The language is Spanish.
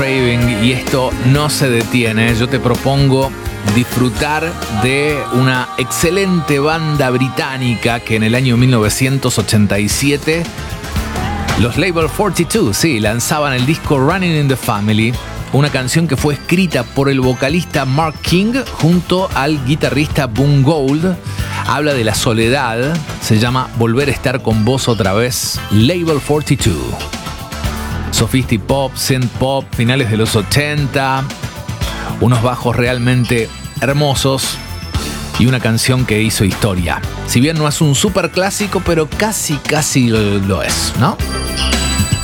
Craving, y esto no se detiene. Yo te propongo disfrutar de una excelente banda británica que en el año 1987 los Label 42, sí, lanzaban el disco Running in the Family, una canción que fue escrita por el vocalista Mark King junto al guitarrista Boone Gould. Habla de la soledad, se llama Volver a estar con vos otra vez, Label 42. Sophisti pop, synth pop, finales de los 80, unos bajos realmente hermosos y una canción que hizo historia. Si bien no es un super clásico, pero casi lo es, ¿no?